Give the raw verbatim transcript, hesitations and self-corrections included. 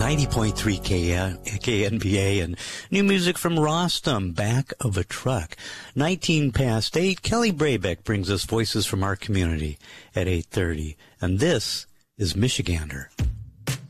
ninety point three K N B A, and new music from Rostam, Back of a Truck. nineteen past eight, Kelly Brabeck brings us voices from our community at eight thirty. And this is Michigander.